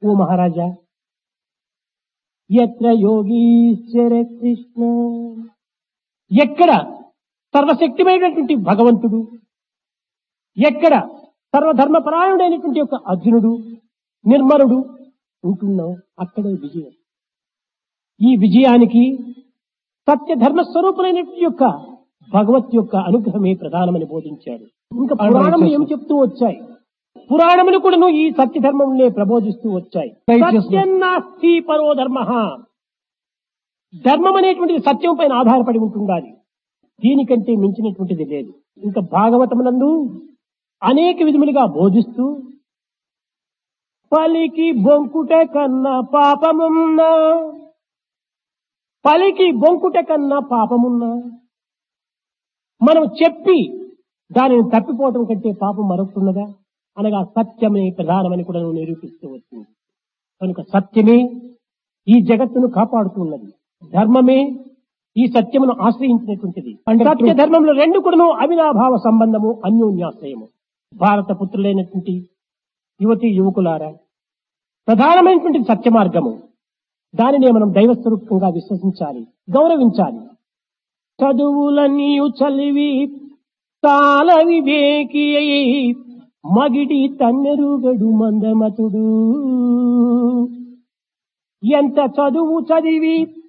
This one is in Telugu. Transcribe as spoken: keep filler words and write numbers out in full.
ఓ మహారాజా, ఎత్ర యోగీశ్వర కృష్ణ, ఎక్కడ సర్వశక్తిమైనటువంటి భగవంతుడు, ఎక్కడ సర్వధర్మపరాయణుడైనటువంటి యొక్క అర్జునుడు, నిర్మలుడు ఉంటున్నావు, అక్కడే విజయం. ఈ విజయానికి సత్యధర్మ స్వరూపులైనటువంటి యొక్క భగవత్ యొక్క అనుగ్రహమే ప్రధానమని బోధించాడు. ఇంకా పురాణములు ఏమి చెప్తూ వచ్చాయి? పురాణములు కూడా ఈ సత్యధర్మములే ప్రబోధిస్తూ వచ్చాయి. సత్యం నాస్తి పరో ధర్మ, ధర్మం అనేటువంటిది సత్యం పైన ఆధారపడి ఉంటుండాలి, దీనికంటే మించినటువంటిది లేదు. ఇంకా భాగవతమునందు అనేక విధములుగా బోధిస్తూ పలికి బొంకుట కన్నా పాపమున్నా, పలికి బొంకుట కన్నా పాపమున్నా, మనం చెప్పి దానిని తప్పిపోవటం కంటే పాపం మరొకటున్నదా అనగా సత్యమే ప్రధానమని కూడా నిరూపిస్తూ వచ్చింది. కనుక సత్యమే ఈ జగత్తును కాపాడుతున్నది, ధర్మమే ఈ సత్యమును ఆశ్రయించినటువంటిది. సత్య ధర్మంలో రెండు కూడా అవినాభావ సంబంధము, అన్యోన్యాశ్రయము. భారత పుత్రులైనటువంటి యువతి యువకులారా, ప్రధానమైనటువంటి సత్య మార్గము, దానినే మనం దైవస్వరూపంగా విశ్వసించాలి, గౌరవించాలి. చదువులన్నీయు చలివి తాల వివేకి మగిడి తన్నెరుగడు మందమతుడు. ఎంత చదువు చదివి